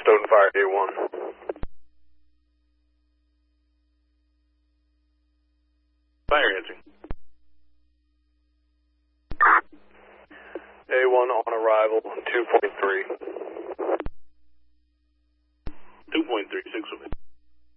Stoughton Fire A1. Fire answering. A1 on arrival, 2.3.